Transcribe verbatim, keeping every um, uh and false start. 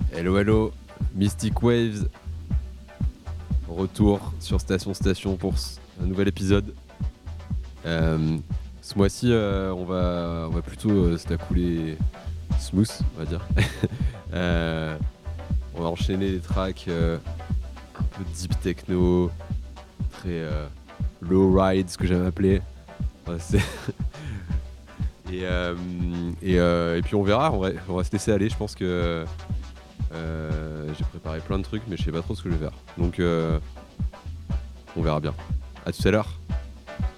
Hello, hello, Mystic Waves. Retour sur Station Station pour un nouvel épisode. Euh, ce mois-ci, euh, on, va, on va plutôt euh, se la couler smooth, on va dire. euh, on va enchaîner les tracks euh, un peu deep techno, très euh, low ride, ce que j'aime appeler. Enfin, c'est et, euh, et, euh, et puis on verra, on va, on va se laisser aller. Je pense que euh, j'ai préparé plein de trucs, mais je sais pas trop ce que je vais faire. Donc euh, on verra bien. À tout à l'heure.